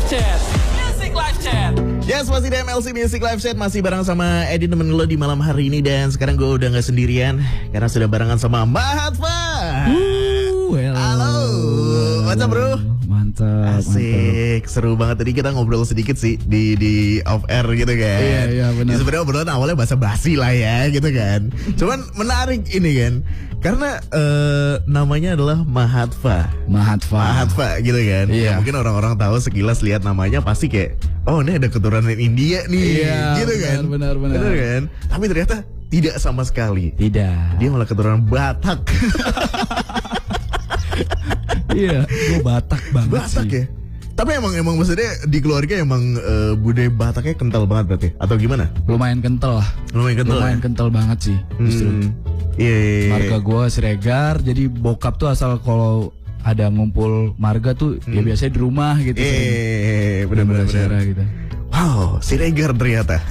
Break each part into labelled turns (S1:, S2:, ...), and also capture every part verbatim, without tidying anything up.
S1: Chat. Music Live Chat.
S2: Yes, masih di M L C Music Live Chat. Masih bareng sama Edi temen lo di malam hari ini. Dan sekarang gue udah gak sendirian karena sudah barengan sama Mahatfa.
S3: Uh, hello.
S2: Halo. What's up bro?
S3: Mantap.
S2: Asik, mantap. Seru banget. Tadi kita ngobrol sedikit sih di di off air gitu kan.
S3: Iya, iya benar.
S2: Ya, sebenarnya obrolan awalnya basa-basi lah ya gitu kan. Cuman menarik ini kan. Karena uh, namanya adalah Mahatfa.
S3: Mahatfa.
S2: Mahatfa gitu kan.
S3: Iya.
S2: Ya, mungkin orang-orang tahu sekilas lihat namanya pasti kayak, oh ini ada keturunan India nih.
S3: Iya,
S2: gitu
S3: benar,
S2: kan.
S3: Benar, benar.
S2: Benar kan. Tapi ternyata tidak sama sekali.
S3: Tidak.
S2: Dia malah keturunan Batak.
S3: Iya, gue Batak banget
S2: Batak
S3: sih.
S2: ya. Tapi emang emang maksudnya di keluarga emang uh, budaya Bataknya kental banget berarti atau gimana?
S3: Lumayan kental lah.
S2: Lumayan kental.
S3: Lumayan
S2: ya?
S3: kental banget sih. Justru.
S2: Hmm. Iya. Yeah, yeah,
S3: Marga gue Siregar, jadi bokap tuh asal kalau ada ngumpul marga tuh hmm. ya biasanya di rumah gitu.
S2: Iya, yeah, benar-benar
S3: gitu.
S2: Wow, Siregar ternyata.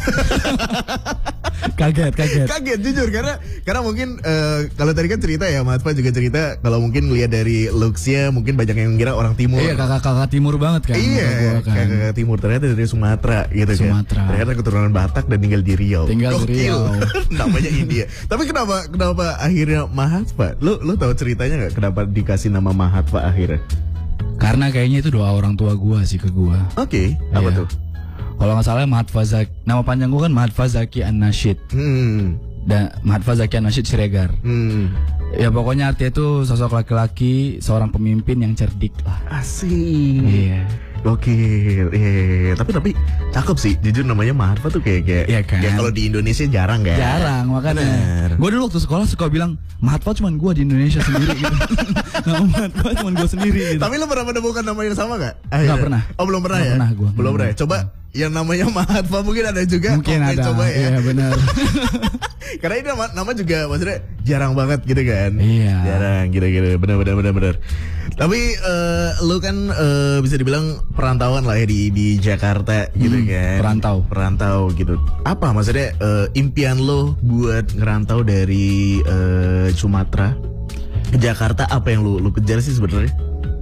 S3: Kaget, kaget.
S2: Kaget jujur karena karena mungkin uh, kalau tadi kan cerita ya, Mahatfa juga cerita kalau mungkin lihat dari looks-nya mungkin banyak yang ngira orang timur.
S3: Iya, kakak-kakak timur banget kan.
S2: Iya,
S3: kan.
S2: kakak-kakak timur ternyata dari Sumatera gitu
S3: Sumatera.
S2: kan. Ternyata keturunan Batak dan tinggal di Riau.
S3: Tinggal
S2: Gokil.
S3: di Riau.
S2: Namanya India. Tapi kenapa kenapa akhirnya Mahatfa? Lu lu tahu ceritanya nggak kenapa dikasih nama Mahatfa akhirnya?
S3: Karena kayaknya itu doa orang tua gua sih ke gua.
S2: Oke, okay, apa
S3: iya.
S2: tuh?
S3: Kalau nggak salah Mahatfa Zaki, nama panjang gue kan Mahatfa Zaki An-Nashid.
S2: Hmm.
S3: Dan Mahatfa Zaki An-Nashid Siregar.
S2: Hmm.
S3: Ya pokoknya artinya itu sosok laki-laki, seorang pemimpin yang cerdik lah.
S2: Asik.
S3: Iya.
S2: Oke, iya. Tapi tapi cakep sih. Jujur namanya Mahatfa tuh kayak kayak.
S3: Iya kan?
S2: Ya kalau di Indonesia jarang kan?
S3: Jarang makanya. Gue dulu waktu sekolah suka bilang Mahatfa cuma gue di Indonesia sendiri gitu. Nama Mahatfa cuma gue sendiri gitu.
S2: Tapi lo pernah menemukan nama yang sama gak?
S3: Gak pernah.
S2: Oh belum pernah
S3: gak
S2: ya?
S3: Pernah gue.
S2: Belum pernah ya? Coba yang namanya Mahatfa mungkin ada juga.
S3: Mungkin
S2: Oke,
S3: ada.
S2: Coba ya.
S3: Iya benar.
S2: Karena ini nama, nama juga maksudnya jarang banget gitu kan.
S3: Iya.
S2: Jarang gitu-gitu. Benar-benar benar-benar. Tapi uh, lu kan uh, bisa dibilang perantauan lah ya di di Jakarta gitu
S3: hmm,
S2: kan.
S3: Perantau.
S2: Perantau gitu. Apa maksudnya uh, impian lo buat ngerantau dari uh, Sumatera ke Jakarta, apa yang lu lu kejar sih sebenarnya?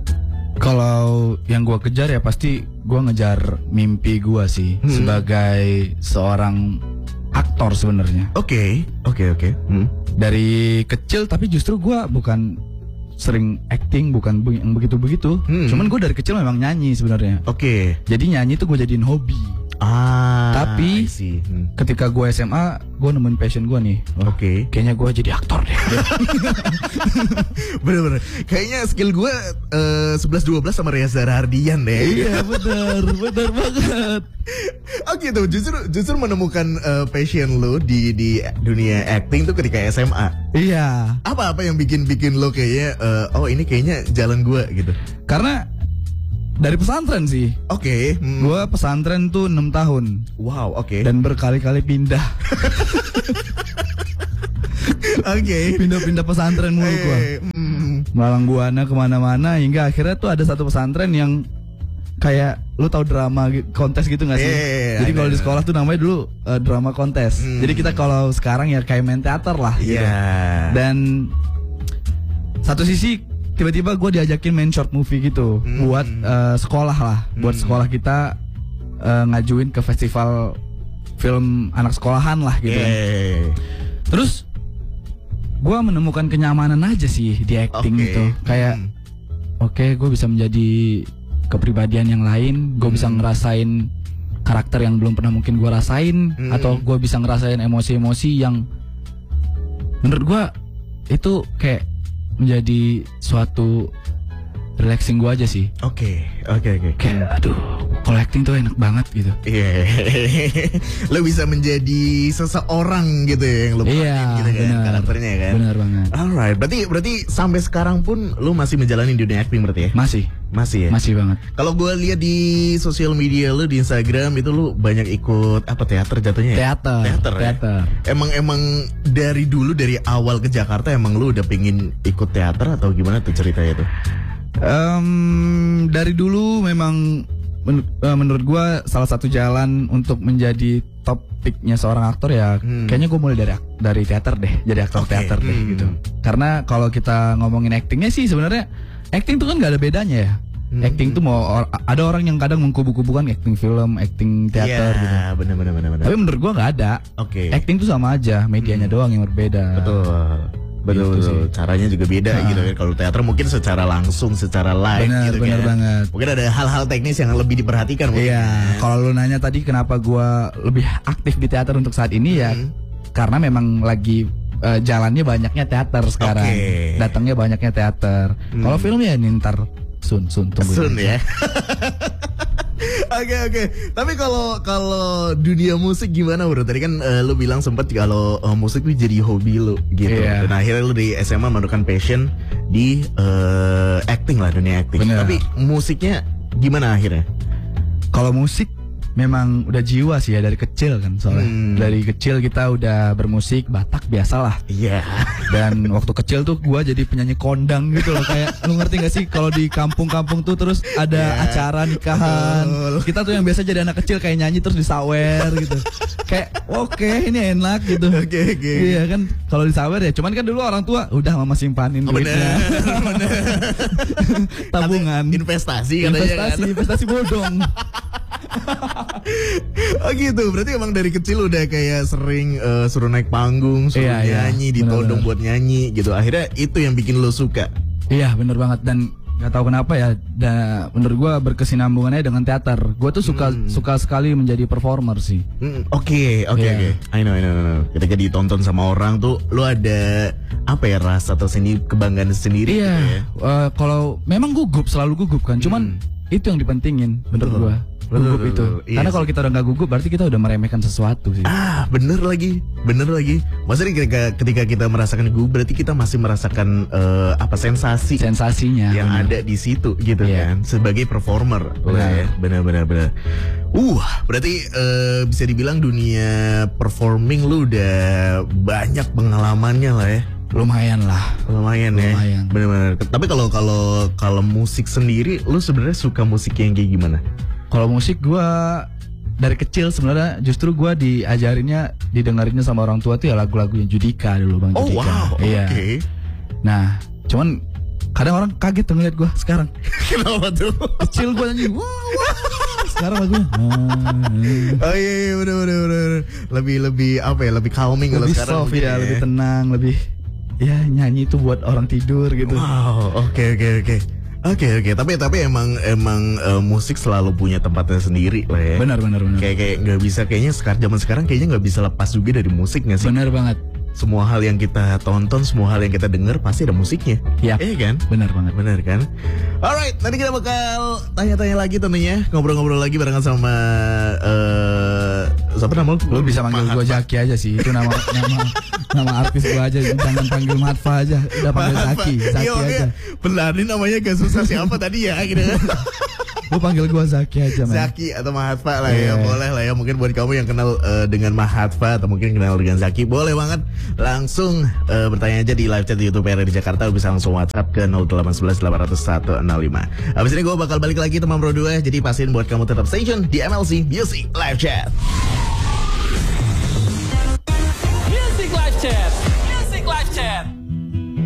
S3: Kalau yang gue kejar ya pasti gue ngejar mimpi gue sih hmm. sebagai seorang aktor sebenarnya.
S2: Oke, oke, oke.
S3: Dari kecil tapi justru gue bukan sering acting, bukan be- yang begitu-begitu. Hmm. Cuman gue dari kecil memang nyanyi sebenarnya.
S2: Oke. Okay.
S3: Jadi nyanyi tuh gue jadiin hobi.
S2: Ah.
S3: Tapi
S2: hmm.
S3: ketika gue S M A, gue nemuin passion gue nih.
S2: Oke. Okay.
S3: Kayaknya gue jadi aktor deh.
S2: Bener-bener. Kayaknya skill gue uh, sebelas dua belas sama Reza Rahardian deh.
S3: Iya bener, bener banget.
S2: Oh gitu. Justru justru menemukan uh, passion lo di di dunia acting tuh ketika S M A.
S3: Iya.
S2: Apa-apa yang bikin bikin lo kayaknya uh, oh ini kayaknya jalan gue gitu.
S3: Karena dari pesantren sih.
S2: Oke. Okay.
S3: Hmm. Gue pesantren tuh enam tahun.
S2: Wow, oke. Okay.
S3: Dan berkali-kali pindah.
S2: Oke. Okay.
S3: Pindah-pindah pesantren mulu hey, gue. Mm. Malang Buana kemana-mana hingga akhirnya tuh ada satu pesantren yang kayak lu tahu drama kontes gitu gak sih?
S2: Yeah,
S3: Jadi kalau di sekolah tuh namanya dulu uh, drama kontes. Mm. Jadi kita kalau sekarang ya kayak main teater lah. Gitu.
S2: Yeah.
S3: Dan satu sisi tiba-tiba gue diajakin main short movie gitu hmm. buat uh, sekolah lah, hmm. buat sekolah kita uh, ngajuin ke festival film anak sekolahan lah gitu.
S2: Yeah.
S3: Terus gue menemukan kenyamanan aja sih di acting okay. gitu, kayak hmm. oke okay, gue bisa menjadi kepribadian yang lain, gue hmm. bisa ngerasain karakter yang belum pernah mungkin gue rasain, hmm. atau gue bisa ngerasain emosi-emosi yang menurut gue itu kayak menjadi suatu relaxing gue aja sih.
S2: Oke, okay, oke, okay, oke. Okay.
S3: Kayak, aduh, kalau acting tuh enak banget gitu.
S2: Iya. Yeah. Lo bisa menjadi seseorang gitu ya yang lo peranin
S3: yeah,
S2: gitu kan
S3: bener,
S2: karakternya kan.
S3: Benar banget.
S2: Alright, berarti berarti sampai sekarang pun lo masih menjalani dunia acting berarti ya?
S3: Masih.
S2: Masih ya?
S3: Masih banget.
S2: Kalau gue lihat di sosial media lo di Instagram itu lo banyak ikut apa teater jatuhnya ya?
S3: Teater.
S2: Teater.
S3: Teater.
S2: Ya? Emang emang dari dulu dari awal ke Jakarta emang lo udah pengen ikut teater atau gimana tuh ceritanya tuh?
S3: Um, dari dulu memang men- menurut gue salah satu jalan untuk menjadi top picknya seorang aktor ya hmm. kayaknya gue mulai dari dari teater deh, jadi aktor okay. teater deh hmm. gitu. Karena kalau kita ngomongin actingnya sih sebenarnya acting tuh kan nggak ada bedanya ya. Hmm. Acting tuh mau or, ada orang yang kadang mengkubu-kubukan acting film, acting teater
S2: yeah,
S3: gitu.
S2: bener bener bener bener.
S3: Tapi menurut gua nggak ada.
S2: Oke. Okay.
S3: Acting tuh sama aja, medianya hmm. doang yang berbeda.
S2: Betul. Betul,
S3: gitu
S2: betul. Caranya juga beda nah. gitu kan. Kalau teater mungkin secara langsung, secara live
S3: bener,
S2: gitu
S3: bener
S2: kan.
S3: banget.
S2: Mungkin ada hal-hal teknis yang lebih diperhatikan.
S3: Iya. Kalau lu nanya tadi kenapa gua lebih aktif di teater untuk saat ini hmm. ya, karena memang lagi uh, jalannya banyaknya teater sekarang. Okay. Datangnya banyaknya teater. Hmm. Kalau film ya nintar sun sun tunggu.
S2: Sun ya. Oke oke. Tapi kalau kalau dunia musik gimana bro? Tadi kan uh, lu bilang sempat kalau uh, musik itu jadi hobi lu gitu. Yeah. Dan akhirnya lu di S M A menemukan passion di uh, acting lah, dunia acting. Bener. Tapi musiknya gimana akhirnya?
S3: Kalau musik memang udah jiwa sih ya dari kecil kan soalnya. Hmm. Dari kecil kita udah bermusik Batak biasalah.
S2: Iya. Yeah.
S3: Dan waktu kecil tuh gua jadi penyanyi kondang gitu loh, kayak lu ngerti gak sih kalau di kampung-kampung tuh terus ada yeah. acara nikahan. Betul. Kita tuh yang biasa jadi anak kecil kayak nyanyi terus disawer gitu. Kayak oke okay, ini enak gitu. Oke okay, oke. Okay. Iya kan kalau disawer ya, cuman kan dulu orang tua udah mama simpanin oh, duitnya. Bener. Tabungan.
S2: Investasi katanya
S3: investasi, kan. Investasi bodong.
S2: Oh gitu, berarti emang dari kecil udah kayak sering uh, suruh naik panggung, suruh iya, nyanyi, iya, ditodong buat nyanyi gitu. Akhirnya itu yang bikin lo suka. Iya bener banget, dan gak tahu kenapa ya, da, menurut gue berkesinambungannya dengan teater. Gue tuh suka hmm. suka sekali menjadi performer sih. Oke oke oke. I know I know I know. Ketika ditonton sama orang tuh, lo ada apa ya rasa atau sendiri kebanggaan sendiri? Iya. Gitu ya? uh, Kalau memang gugup selalu gugup kan, cuman hmm. itu yang dipentingin menurut gue. Gugup betul, itu betul, betul. Karena yes. kalau kita udah gak gugup berarti kita udah meremehkan sesuatu sih. Ah bener lagi, bener lagi. Maksudnya ketika, ketika kita merasakan gugup berarti kita masih merasakan uh, apa sensasi
S3: sensasinya
S2: yang bener. Ada di situ gitu yeah. kan. Sebagai performer bener. Ya, bener bener bener. Uh berarti uh, bisa dibilang dunia performing lu udah banyak pengalamannya lah ya.
S3: Lumayan lah,
S2: lumayan, lumayan. Ya, bener-bener. Tapi kalau kalau kalau musik sendiri, lu sebenarnya suka musik yang kayak gimana?
S3: Kalau musik gue dari kecil sebenarnya justru gue diajarinnya, didengerinnya sama orang tua tuh ya lagu-lagunya Judika dulu Bang
S2: oh,
S3: Judika.
S2: Oh wow,
S3: iya.
S2: Okay.
S3: Nah, cuman kadang orang kaget tuh ngeliat gue sekarang.
S2: Kenapa tuh?
S3: Kecil gue nyanyi, wah, wah. Sekarang lagunya.
S2: Oh iya, iya bener, bener, bener. Lebih lebih apa ya? Lebih calming kalau sekarang.
S3: Lebih soft ya, ya, lebih tenang, lebih. Ya nyanyi itu buat orang tidur gitu.
S2: Wow, oke okay, oke okay, oke. Okay. Oke okay, oke, okay. tapi tapi emang emang uh, musik selalu punya tempatnya sendiri lah ya.
S3: Benar benar benar.
S2: Kayak kayak nggak bisa kayaknya sekarang zaman sekarang kayaknya nggak bisa lepas juga dari musik nggak sih?
S3: Benar banget.
S2: Semua hal yang kita tonton, semua hal yang kita dengar pasti ada musiknya.
S3: Iya.
S2: Eh kan?
S3: Benar banget.
S2: Benar kan? Alright, nanti kita bakal tanya-tanya lagi tentunya, ngobrol-ngobrol lagi barengan sama uh, siapa nama lu?
S3: Lu bisa manggil gue Zaki aja sih. Itu nama nama nama artis gue aja. Jangan panggil Matfa aja. Udah panggil Zaki, Zaki
S2: Yo,
S3: aja.
S2: Benar, ini namanya gak susah siapa tadi ya gitu.
S3: Lu panggil gue Zaki aja, man.
S2: Zaki atau Mahatfa lah yeah. ya, boleh lah ya. Mungkin buat kamu yang kenal uh, dengan Mahatfa atau mungkin kenal dengan Zaki, boleh banget langsung uh, bertanya aja di live chat di YouTube R R di Jakarta. Bisa langsung WhatsApp ke nol delapan satu satu delapan nol satu nol lima. Habis ini gue bakal balik lagi teman bro dua, jadi pastiin buat kamu tetap stay tune di M L C Music Live Chat.